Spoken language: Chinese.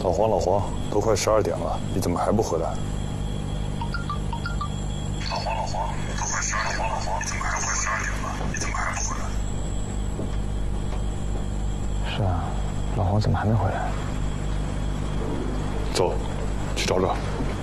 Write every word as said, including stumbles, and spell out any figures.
老黄，老黄，都快十二点了，你怎么还不回来？老黄，老黄，都快十二点了，老黄，怎么还快十二点了？你怎么还不回来？ 是啊，老黄怎么还没回来？ 走，去找找。